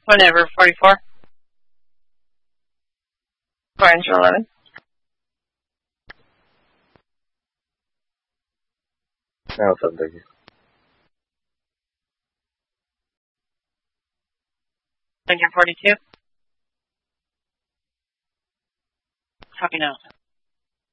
Whenever, 44. Orange 11. Now 7, thank you. Thank you, 42. Copy now.